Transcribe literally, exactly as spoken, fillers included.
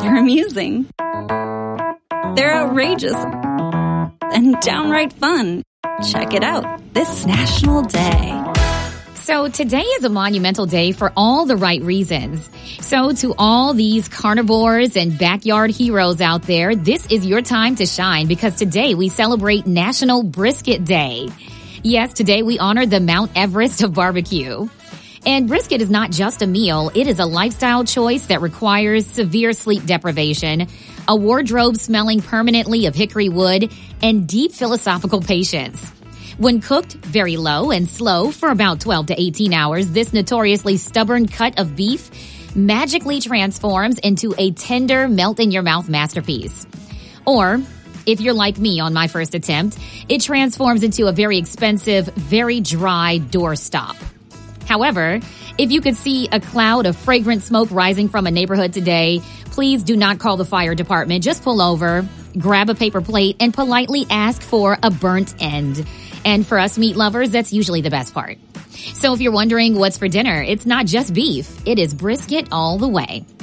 They're amusing. They're outrageous. And downright fun. Check it out. This National Day. So today is a monumental day for all the right reasons. So to all these carnivores and backyard heroes out there, this is your time to shine because today we celebrate National Brisket Day. Yes, today we honor the Mount Everest of barbecue. And brisket is not just a meal. It is a lifestyle choice that requires severe sleep deprivation, a wardrobe smelling permanently of hickory wood, and deep philosophical patience. When cooked very low and slow for about twelve to eighteen hours, this notoriously stubborn cut of beef magically transforms into a tender, melt-in-your-mouth masterpiece. Or, if you're like me on my first attempt, it transforms into a very expensive, very dry doorstop. However, if you could see a cloud of fragrant smoke rising from a neighborhood today, please do not call the fire department. Just pull over, grab a paper plate, and politely ask for a burnt end. And for us meat lovers, that's usually the best part. So if you're wondering what's for dinner, it's not just beef. It is brisket all the way.